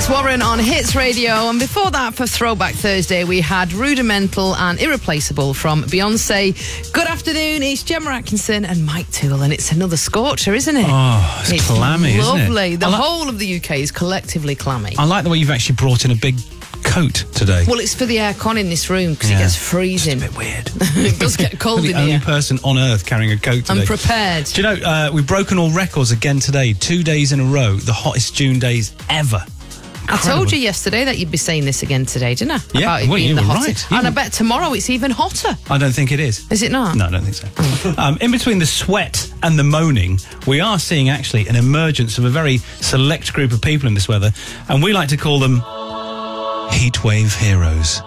Alex Warren on Hits Radio, and before that, for Throwback Thursday, we had Rudimental and Irreplaceable from Beyonce. Good afternoon, it's Gemma Atkinson and Mike Toole, and it's another scorcher, isn't it? Oh, it's clammy, isn't it? Lovely. The whole of the UK is collectively clammy. I like the way you've actually brought in a big coat today. Well, it's for the aircon in this room because it gets freezing. It's a bit weird. It does get cold in here. The only person on earth carrying a coat today. I'm prepared. Do you know, we've broken all records again today. 2 days in a row, the hottest June days ever. Incredible. I told you yesterday that you'd be saying this again today, didn't I? Yeah, about it being you the were hottest. right. And I bet tomorrow it's even hotter. I don't think it is. Is it not? No, I don't think so. In between the sweat and the moaning, we are seeing actually an emergence of a very select group of people in this weather, and we like to call them heatwave heroes.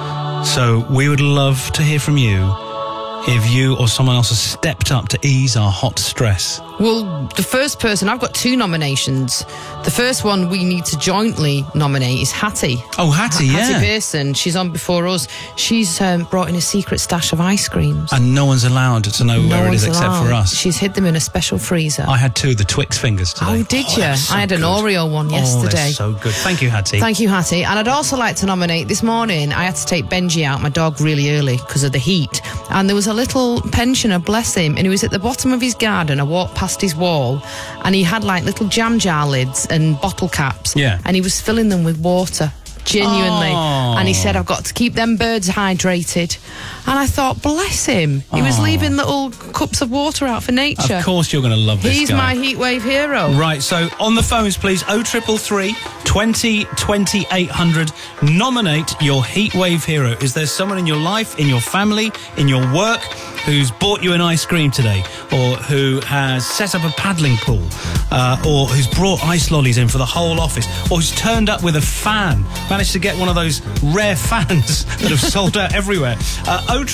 So we would love to hear from you if you or someone else has stepped up to ease our hot stress. Well, the first person, I've got 2 nominations. The first one we need to jointly nominate is Hattie. Oh, Hattie, yeah. Hattie Pearson, she's on before us. She's brought in a secret stash of ice creams. And no one's allowed to know where it is except for us. She's hid them in a special freezer. I had 2 of the Twix fingers today. Oh, did you? So I had an Oreo one yesterday. Oh, they're so good. Thank you, Hattie. Thank you, Hattie. And I'd also like to nominate, this morning, I had to take Benji out, my dog, really early because of the heat. And there was a little pensioner, bless him, and he was at the bottom of his garden. I walked past his wall, and he had like little jam jar lids and bottle caps. Yeah. And he was filling them with water. Genuinely. Oh. And he said, I've got to keep them birds hydrated. And I thought, bless him. He was leaving little cups of water out for nature. Of course you're going to love this He's guy. my heatwave hero. Right, so on the phones, please, 0333 20 20 800. Nominate your heatwave hero. Is there someone in your life, in your family, in your work, who's bought you an ice cream today, or who has set up a paddling pool, or who's brought ice lollies in for the whole office, or who's turned up with a fan, managed to get one of those rare fans that have sold out everywhere?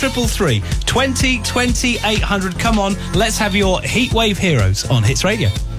0333 20 20 800. Come on, let's have your heatwave heroes on Hits Radio.